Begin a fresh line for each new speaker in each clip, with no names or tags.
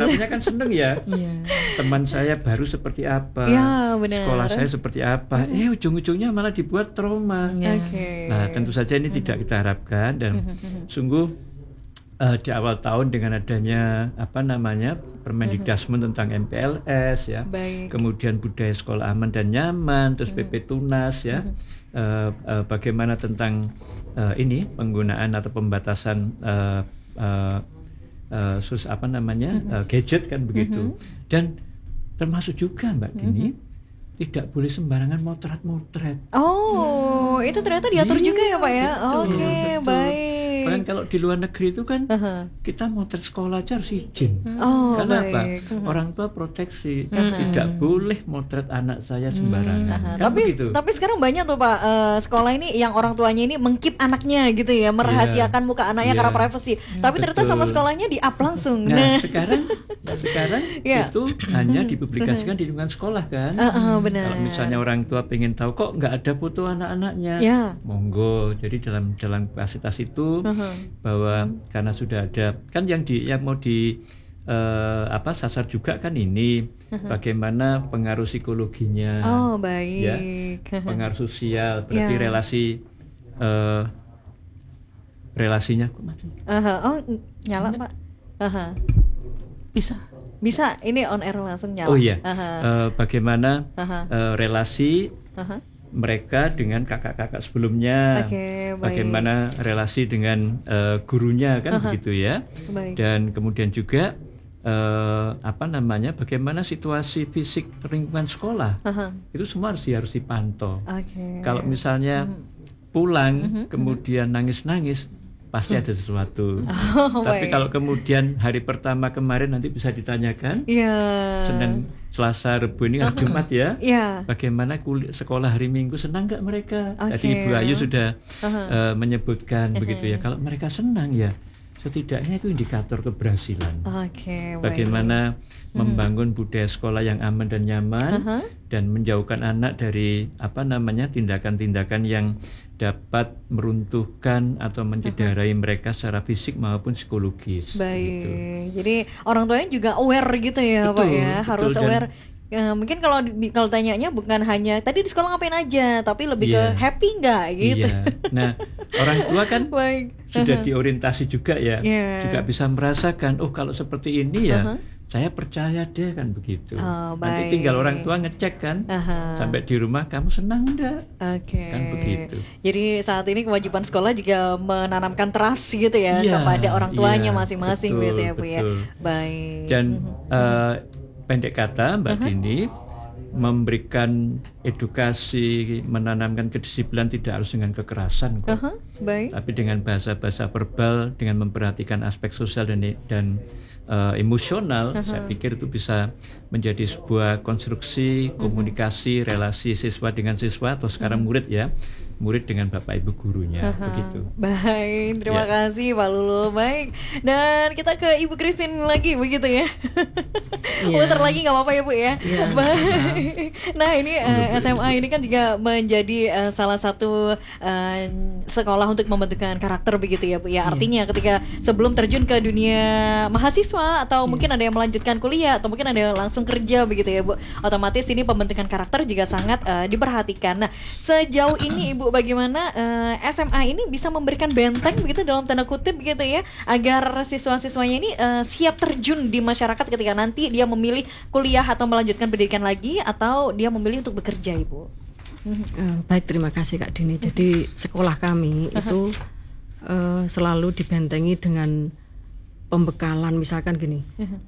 artinya kan seneng ya.
Iya.
Teman saya baru seperti apa,
Ya, benar.
sekolah saya seperti apa, ujung-ujungnya malah dibuat trauma.
Oke.
Nah, tentu saja ini tidak kita harapkan, dan sungguh di awal tahun dengan adanya Permendikdasmen tentang MPLS ya,
Baik.
kemudian budaya sekolah aman dan nyaman, terus PP Tunas ya, bagaimana tentang ini penggunaan atau pembatasan gadget kan begitu, dan termasuk juga Mbak Dini tidak boleh sembarangan motret.
Oh, itu ternyata diatur juga ya Pak ya.
Betul,
Oke,
betul.
baik.
Bahkan kalau di luar negeri itu kan kita motret sekolah aja harus izin.
Oh,
Karena
baik.
apa? Orang tua proteksi, tidak boleh motret anak saya sembarangan. Kan begitu.
Tapi sekarang banyak tuh Pak sekolah ini yang orang tuanya ini mengkeep anaknya gitu ya, merahasiakan muka anaknya karena privacy. Tapi ternyata sama sekolahnya di-up langsung.
Nah, sekarang
Ya.
itu hanya dipublikasikan di lingkungan sekolah kan.
Benar.
Kalau misalnya orang tua pengen tahu kok nggak ada foto anak-anaknya,
Ya.
monggo. Jadi dalam kapasitas itu bahwa karena sudah ada kan yang mau di sasar juga kan ini bagaimana pengaruh psikologinya.
Oh, baik.
Ya, pengaruh sosial berarti relasinya kok mati.
Oh, nyala Pak. Bisa ini on air langsung nyala.
Oh iya, bagaimana relasi mereka dengan kakak-kakak sebelumnya,
Oke, baik.
bagaimana relasi dengan gurunya kan begitu ya,
Baik.
dan kemudian juga bagaimana situasi fisik lingkungan sekolah, itu semua harus dipantau.
Oke.
Kalau misalnya pulang kemudian nangis-nangis, pasti ada sesuatu. Tapi
baik.
kalau kemudian hari pertama kemarin nanti bisa ditanyakan,
Iya.
Senin, Selasa, Rabu ini hari Jumat ya.
Iya.
Bagaimana sekolah hari Minggu, senang nggak mereka?
Oke.
Tadi Ibu Ayu sudah menyebutkan begitu ya. Kalau mereka senang ya, setidaknya itu indikator keberhasilan.
Oke, baik.
Bagaimana membangun budaya sekolah yang aman dan nyaman dan menjauhkan anak dari tindakan-tindakan yang dapat meruntuhkan atau mencederai mereka secara fisik maupun psikologis.
Baik.
Gitu.
Jadi orang tuanya juga aware gitu ya, Pak ya. Harus
betul,
aware. Ya, mungkin kalau tanyanya bukan hanya tadi di sekolah ngapain aja, tapi lebih ke happy nggak gitu.
Iya. Nah, orang tua kan
Baik.
sudah diorientasi juga ya,
Iya.
juga bisa merasakan, oh kalau seperti ini ya, saya percaya deh kan begitu.
Oh,
Nanti
baik.
tinggal orang tua ngecek kan, sampai di rumah kamu senang enggak?
Oke.
Kan begitu.
Jadi saat ini kewajiban sekolah juga menanamkan trust gitu ya
Iya,
kepada orang tuanya
iya,
masing-masing
betul,
gitu ya Bu ya.
betul.
Baik.
Dan pendek kata Mbak Dini, memberikan edukasi, menanamkan kedisiplinan tidak harus dengan kekerasan kok.
Baik.
Tapi dengan bahasa-bahasa verbal, dengan memperhatikan aspek sosial dan emosional, saya pikir itu bisa menjadi sebuah konstruksi komunikasi relasi siswa dengan siswa atau sekarang murid ya, murid dengan bapak ibu gurunya, begitu.
Baik, terima kasih Pak Lulu. Baik, dan kita ke Ibu Christine lagi begitu ya. Muter lagi nggak apa-apa ya Bu ya. Baik. Nah ini SMA ini kan juga menjadi salah satu sekolah untuk membentukkan karakter begitu ya Bu ya. Artinya ketika sebelum terjun ke dunia mahasiswa atau mungkin ada yang melanjutkan kuliah atau mungkin ada yang langsung kerja begitu ya Bu, otomatis ini pembentukan karakter juga sangat diperhatikan. Nah sejauh ini Ibu bagaimana SMA ini bisa memberikan benteng begitu dalam tanda kutip begitu ya, agar siswa-siswanya ini siap terjun di masyarakat ketika nanti dia memilih kuliah atau melanjutkan pendidikan lagi atau dia memilih untuk bekerja Ibu.
Baik, terima kasih Kak Dini. Jadi sekolah kami itu selalu dibentengi dengan pembekalan, misalkan gini,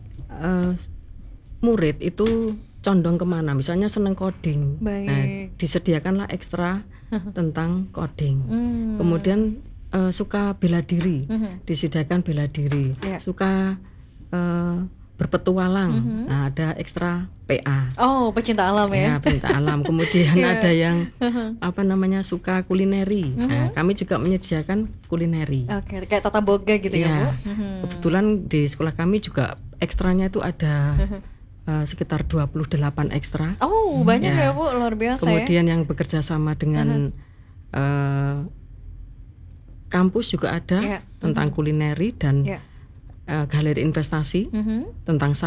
murid itu condong kemana, misalnya seneng coding.
Baik.
Nah disediakanlah ekstra tentang coding. Kemudian suka bela diri, disediakan bela diri. Suka berpetualang, nah ada ekstra PA.
Oh, pecinta alam ya.
Ya, pecinta alam. Kemudian ada yang suka kulineri. Nah, kami juga menyediakan kulineri.
Oke, kayak tata boga gitu ya Bu.
Kebetulan di sekolah kami juga ekstranya itu ada sekitar 28 ekstra.
Oh, banyak ya Bu, luar biasa.
Kemudian yang bekerja sama dengan kampus juga ada tentang kulineri dan galeri investasi tentang